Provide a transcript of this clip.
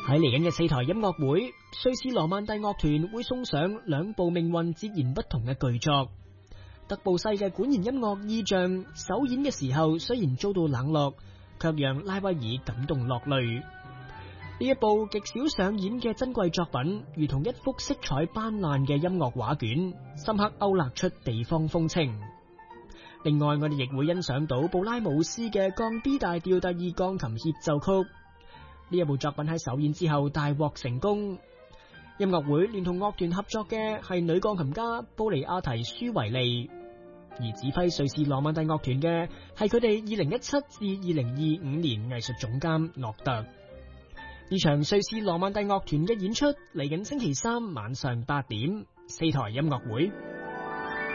喺嚟緊嘅4台音樂會，瑞士羅曼蒂樂團會送上2部命運截然不同嘅巨作。德布西嘅管弦音樂意象首演嘅時候，雖然遭到冷落，卻讓拉威爾感動落淚。呢一部極少上演嘅珍貴作品，如同一幅色彩斑斕嘅音樂畫卷，深刻勾勒出地方風情。另外，我哋亦會欣賞到布拉姆斯嘅降 B 大調第2鋼琴協奏曲。呢一部作品喺首演之後大獲成功。音樂會連同樂團合作嘅係女鋼琴家布利亞提舒維利，而指揮瑞士羅曼蒂樂團嘅係佢哋2017至2025年藝術總監諾特。呢場瑞士羅曼蒂樂團嘅演出嚟緊星期3晚上8點，4台音樂會。